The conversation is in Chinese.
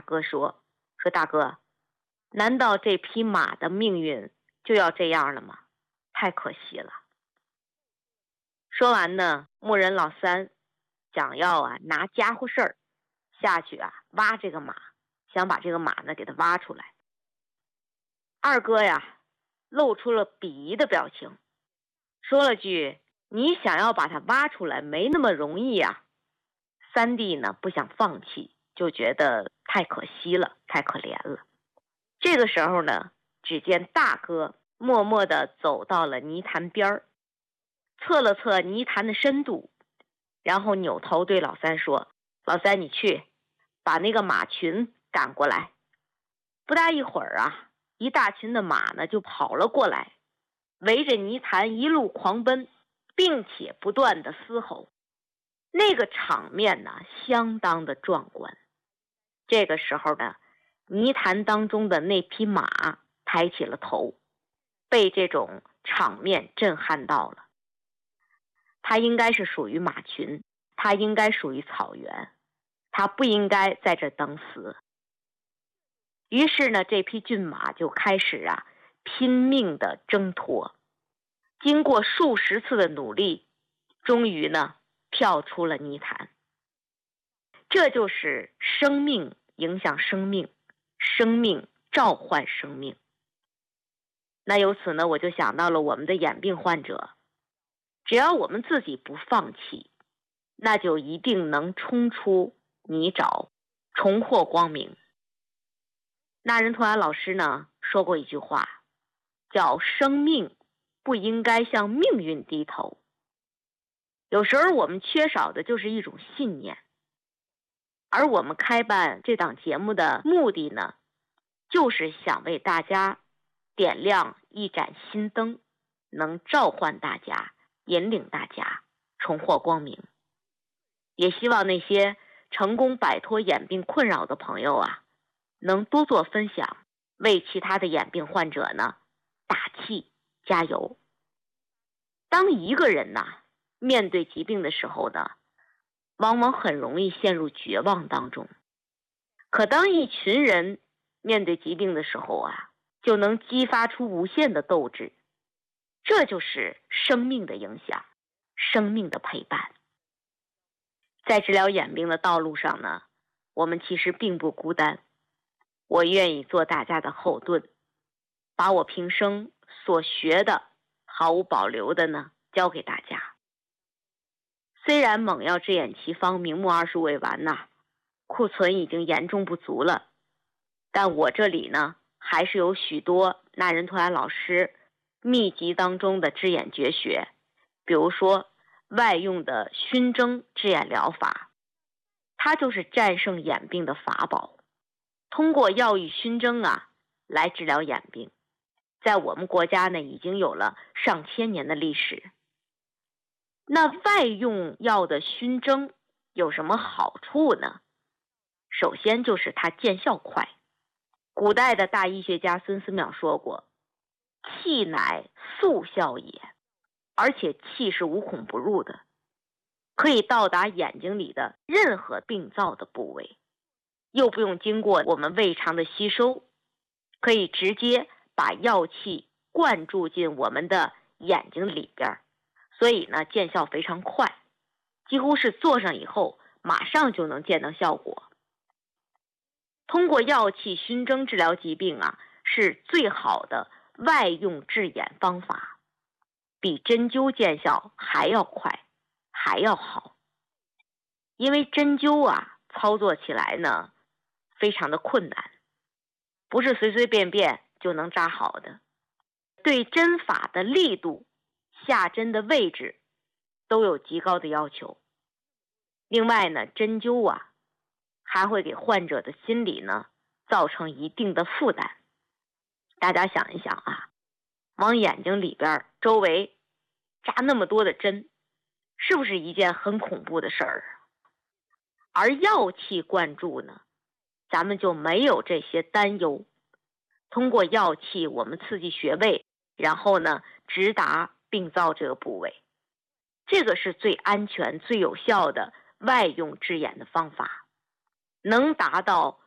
哥说大哥，难道这匹马的命运就要这样了吗？太可惜了。说完呢，牧人老三想要拿家伙事儿下去挖这个马，想把这个马呢给它挖出来。二哥露出了鄙夷的表情，说了句：你想要把它挖出来没那么容易呀。三弟呢不想放弃，就觉得太可惜了，太可怜了。这个时候呢，只见大哥默默地走到了泥潭边儿，测了测泥潭的深度，然后扭头对老三说：老三，你去把那个马群赶过来。不大一会儿一大群的马呢就跑了过来，围着泥潭一路狂奔，并且不断的嘶吼。那个场面呢相当的壮观。这个时候呢，泥潭当中的那匹马抬起了头，被这种场面震撼到了。它应该是属于马群，它应该属于草原，它不应该在这等死。于是呢，这匹骏马就开始拼命的挣脱。经过数十次的努力，终于呢跳出了泥潭。这就是生命影响生命，生命召唤生命。那由此呢，我就想到了我们的眼病患者，只要我们自己不放弃，那就一定能冲出泥沼，重获光明。那仁图安老师呢说过一句话，叫生命不应该向命运低头。有时候我们缺少的就是一种信念，而我们开办这档节目的目的呢，就是想为大家点亮一盏心灯，能召唤大家，引领大家重获光明。也希望那些成功摆脱眼病困扰的朋友能多做分享，为其他的眼病患者呢打气加油。当一个人面对疾病的时候呢，往往很容易陷入绝望当中。可当一群人面对疾病的时候就能激发出无限的斗志。这就是生命的影响，生命的陪伴。在治疗眼病的道路上呢，我们其实并不孤单。我愿意做大家的后盾，把我平生所学的毫无保留的呢教给大家。虽然猛药治眼奇方名目20未完库存已经严重不足了，但我这里呢还是有许多那仁图安老师秘籍当中的治眼绝学，比如说外用的熏蒸治眼疗法，它就是战胜眼病的法宝。通过药浴熏蒸来治疗眼病，在我们国家呢已经有了上千年的历史。那外用药的熏蒸有什么好处呢？首先就是它见效快。古代的大医学家孙思邈说过，气乃速效也，而且气是无孔不入的，可以到达眼睛里的任何病灶的部位，又不用经过我们胃肠的吸收，可以直接把药气灌注进我们的眼睛里边，所以呢见效非常快，几乎是做上以后马上就能见到效果。通过药气熏蒸治疗疾病是最好的外用治眼方法，比针灸见效还要快，还要好。因为针灸操作起来呢非常的困难，不是随随便便就能扎好的，对针法的力度、下针的位置都有极高的要求。另外呢，针灸还会给患者的心理呢造成一定的负担。大家想一想往眼睛里边周围扎那么多的针，是不是一件很恐怖的事儿？而药气灌注呢，咱们就没有这些担忧。通过药气我们刺激穴位，然后呢直达病灶这个部位，这个是最安全最有效的外用治眼的方法，能达到